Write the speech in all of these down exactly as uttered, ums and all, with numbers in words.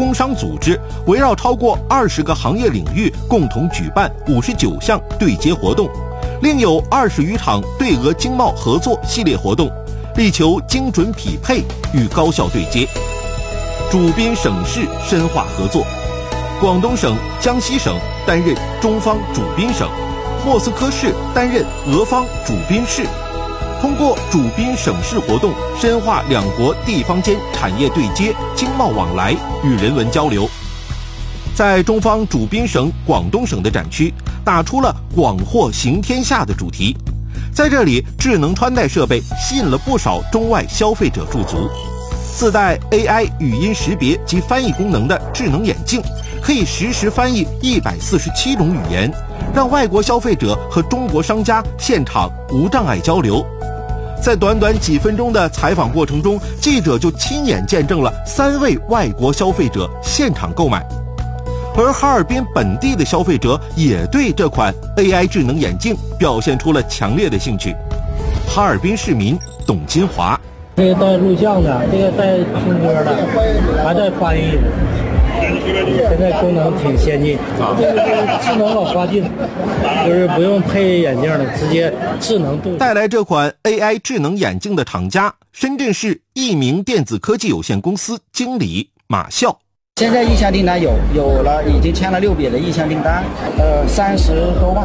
工商组织围绕超过二十个行业领域，共同举办五十九项对接活动，另有二十余场对俄经贸合作系列活动，力求精准匹配与高效对接。主宾省市深化合作，广东省、江西省担任中方主宾省，莫斯科市担任俄方主宾市。通过主宾省市活动，深化两国地方间产业对接、经贸往来与人文交流。在中方主宾省广东省的展区，打出了广货行天下的主题。在这里，智能穿戴设备吸引了不少中外消费者驻足。自带 A I 语音识别及翻译功能的智能眼镜，可以实时翻译一百四十七种语言，让外国消费者和中国商家现场无障碍交流。在短短几分钟的采访过程中，记者就亲眼见证了三位外国消费者现场购买，而哈尔滨本地的消费者也对这款 A I 智能眼镜表现出了强烈的兴趣。哈尔滨市民董金华。 这个带录像的，这个带听歌的，还带翻译的，现在功能挺先进。这个是智能老花镜，就是不用配眼镜的，直接智能度。 带来这款 A I 智能眼镜的厂家，深圳市益明电子科技有限公司经理马笑。 现在意向订单有有了，已经签了六笔的意向订单，呃，三十多万。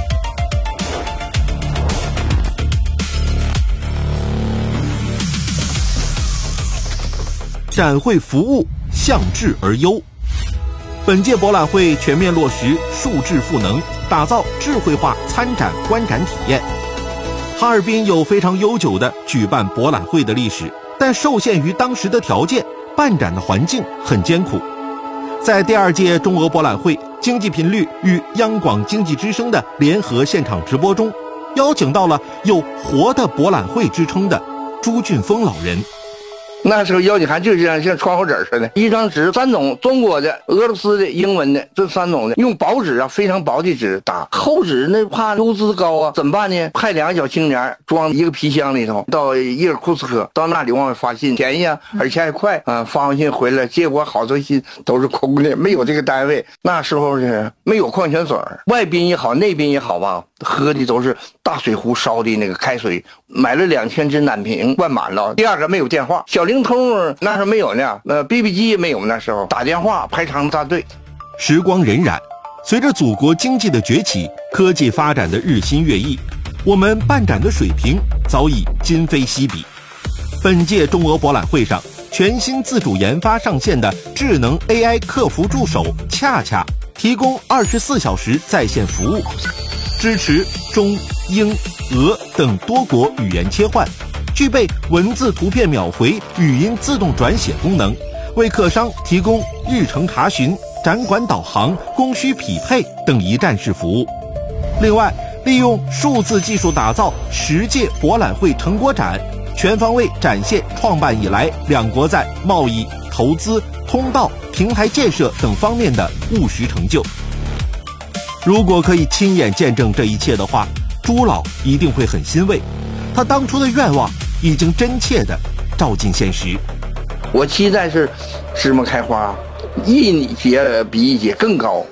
展会服务向质而优。本届博览会全面落实数智赋能，打造智慧化参展观展体验。哈尔滨有非常悠久的举办博览会的历史，但受限于当时的条件，办展的环境很艰苦。在第二届中俄博览会，经济频率与央广经济之声的联合现场直播中，邀请到了有活的博览会之称的朱俊峰老人。 那时候邀请函就是这样，像窗户纸似的，一张纸三种，中国的、俄罗斯的、英文的，这三种的，用薄纸啊，非常薄的纸打。厚纸那怕邮资高啊，怎么办呢？派两个小青年装一个皮箱里头，到伊尔库斯克，到那里往外发信，便宜啊，而且还快啊。发完信回来，结果好多信都是空的，没有这个单位。那时候是没有矿泉水，外宾也好，内宾也好吧，喝的都是大水壶烧的那个开水，买了两千只暖瓶，灌满了。第二个没有电话，小灵通那时候没有呢，呃 B B 机也没有，那时候打电话排长大队。 时光荏苒，随着祖国经济的崛起，科技发展的日新月异，我们办展的水平早已今非昔比。本届中俄博览会上，全新自主研发上线的智能 A I 客服助手恰恰提供二十四小时在线服务，支持中、英、俄等多国语言切换，具备文字、图片秒回、语音自动转写功能，为客商提供日程查询、展馆导航、供需匹配等一站式服务。另外，利用数字技术打造十届博览会成果展，全方位展现创办以来两国在贸易、投资、通道、平台建设等方面的务实成就。如果可以亲眼见证这一切的话，朱老一定会很欣慰，他当初的愿望已经真切地照进现实。 我期待是芝麻开花，一节比一节更高。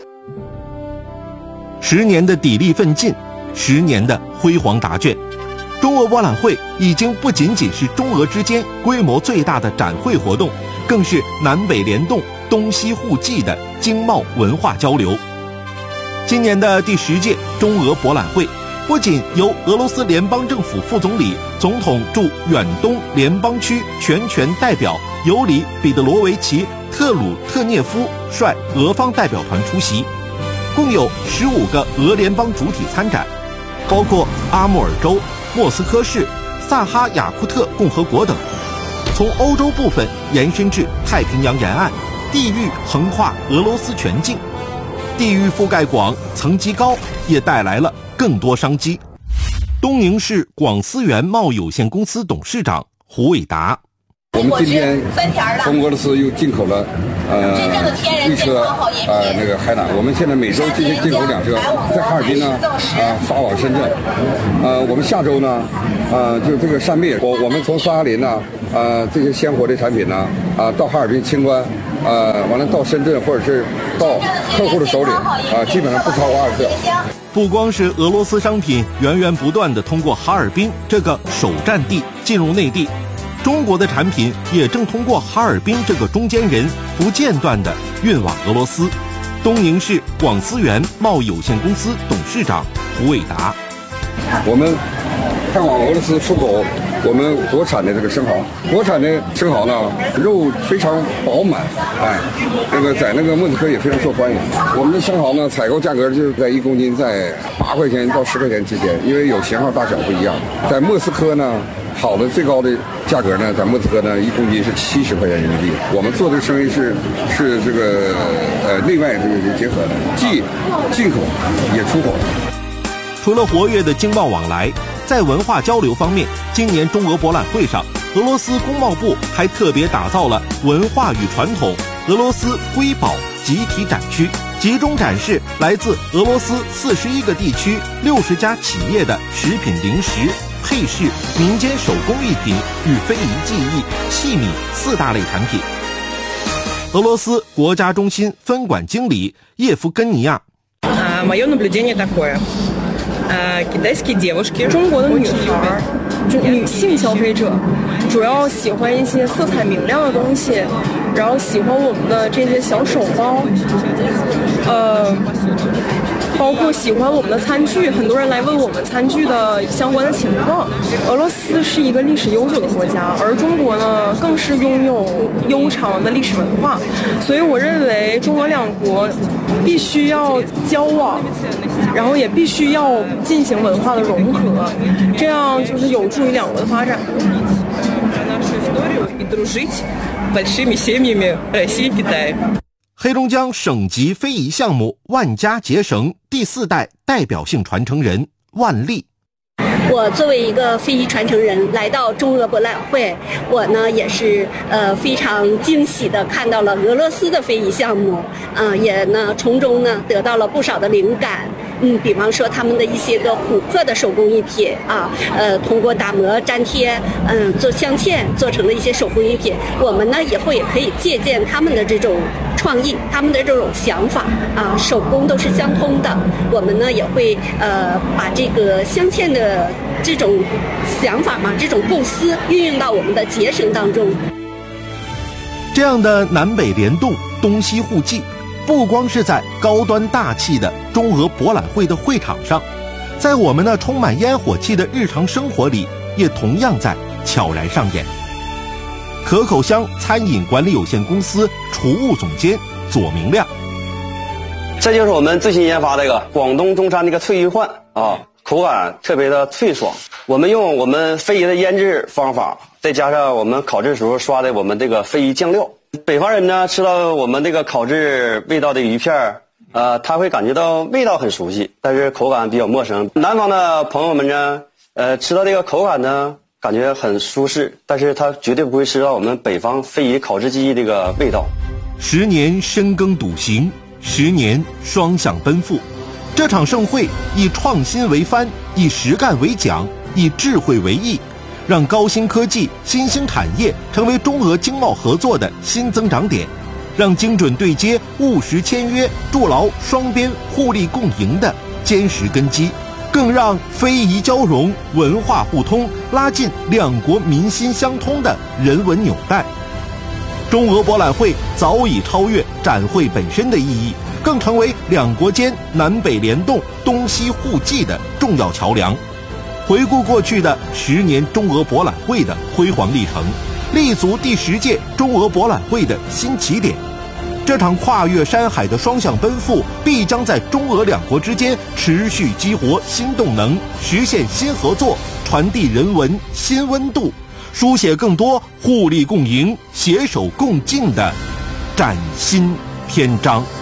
十年的砥砺奋进，十年的辉煌答卷，中俄博览会已经不仅仅是中俄之间规模最大的展会活动，更是南北联动、东西互济的经贸文化交流。今年的第十届中俄博览会，不仅由俄罗斯联邦政府副总理、总统驻远东联邦区全权代表尤里·彼得罗维奇·特鲁特涅夫率俄方代表团出席，共有十五个俄联邦主体参展，包括阿穆尔州、莫斯科市、萨哈雅库特共和国等。从欧洲部分延伸至太平洋沿岸，地域横跨俄罗斯全境，地域覆盖广、层级高，也带来了更多商机。东宁市广思源贸易有限公司董事长胡伟达： 我们今天从俄罗斯又进口了呃一车呃那个海胆，我们现在每周进行进口两车，在哈尔滨呢呃发往深圳，呃我们下周呢呃就这个扇贝，我我们从萨哈林呢呃这些鲜活的产品呢啊、呃、到哈尔滨清关呃，完了到深圳或者是到客户的手里啊，基本上不超过二十票。 不光是俄罗斯商品源源不断地通过哈尔滨这个首站地进入内地，中国的产品也正通过哈尔滨这个中间人不间断地运往俄罗斯。东宁市广思源贸易有限公司董事长胡伟达： 我们看往俄罗斯出口我们国产的这个生蚝，国产的生蚝呢，肉非常饱满，哎，这个在那个莫斯科也非常受欢迎。我们的生蚝呢，采购价格就是在一公斤在八块钱到十块钱之间，因为有型号大小不一样。在莫斯科呢，好的最高的价格呢，在莫斯科呢，一公斤是七十块钱人民币。我们做这个生意是是这个呃内外这个结合的，既进口也出口。 除了活跃的经贸往来，在文化交流方面，今年中俄博览会上，俄罗斯工贸部还特别打造了文化与传统俄罗斯瑰宝集体展区，集中展示来自俄罗斯四十一个地区六十家企业的食品零食、配饰、民间手工艺品与非遗技艺、器皿四大类产品。俄罗斯国家中心分管经理叶夫根尼亚。 Мое наблюдение такое. Китайские девушки， 中国的女孩，就女性消费者，主要喜欢一些色彩明亮的东西，然后喜欢我们的这些小手包，呃，包括喜欢我们的餐具。很多人来问我们餐具的相关的情况。俄罗斯是一个历史悠久的国家，而中国呢，更是拥有悠长的历史文化，所以我认为中俄两国必须要交往，然后也必须要进行文化的融合，这样就是有助于两国的发展。 黑龙江省级非遗项目万家结绳第四代代表性传承人万丽。 我作为一个非遗传承人来到中俄博览会，我呢也是呃非常惊喜的看到了俄罗斯的非遗项目，呃也呢从中呢得到了不少的灵感。嗯，比方说他们的一些个琥珀的手工艺品啊，呃通过打磨粘贴，嗯做镶嵌做成的一些手工艺品，我们呢以后也可以借鉴他们的这种创意，他们的这种想法啊，手工都是相通的。我们呢也会呃把这个镶嵌的这种想法嘛，这种构思运用到我们的结绳当中。 这样的南北联动、东西互济，不光是在高端大气的中俄博览会的会场上，在我们那充满烟火气的日常生活里，也同样在悄然上演。可口香餐饮管理有限公司厨务总监左明亮， 这就是我们最新研发的一个广东中山这个脆玉焕啊，口感特别的脆爽。我们用我们非遗的腌制方法，再加上我们烤制时候刷的我们这个非遗酱料。北方人呢吃到我们这个烤制味道的鱼片，呃，他会感觉到味道很熟悉，但是口感比较陌生。南方的朋友们呢，呃，吃到这个口感呢，感觉很舒适，但是他绝对不会吃到我们北方非遗烤制技艺这个味道。 十年深耕笃行，十年双向奔赴。这场盛会以创新为帆，以实干为桨，以智慧为翼，让高新科技、新兴产业成为中俄经贸合作的新增长点，让精准对接、务实签约筑牢双边互利共赢的坚实根基，更让非遗交融、文化互通拉近两国民心相通的人文纽带。中俄博览会早已超越展会本身的意义，更成为两国间南北联动、东西互济的重要桥梁。回顾过去的十年中俄博览会的辉煌历程，立足第十届中俄博览会的新起点，这场跨越山海的双向奔赴，必将在中俄两国之间持续激活新动能，实现新合作，传递人文新温度，书写更多互利共赢、携手共进的崭新篇章。